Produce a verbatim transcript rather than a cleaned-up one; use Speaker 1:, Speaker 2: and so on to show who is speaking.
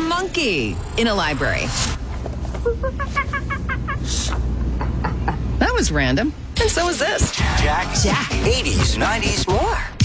Speaker 1: monkey in a library. That was random. And so is this.
Speaker 2: Jack.
Speaker 1: Jack.
Speaker 2: eighties, nineties, more.